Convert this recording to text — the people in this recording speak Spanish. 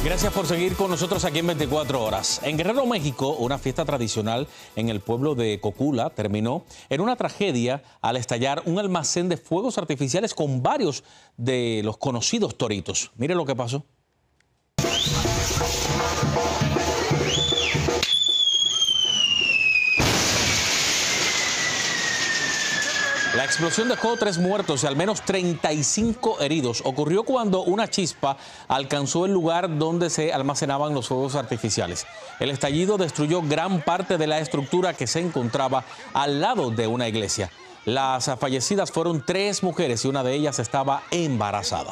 Gracias por seguir con nosotros aquí en 24 horas. En Guerrero, México, una fiesta tradicional en el pueblo de Cocula terminó en una tragedia al estallar un almacén de fuegos artificiales con varios de los conocidos toritos. Mire lo que pasó. La explosión dejó 3 muertos y al menos 35 heridos. Ocurrió cuando una chispa alcanzó el lugar donde se almacenaban los fuegos artificiales. El estallido destruyó gran parte de la estructura que se encontraba al lado de una iglesia. Las fallecidas fueron 3 mujeres y una de ellas estaba embarazada.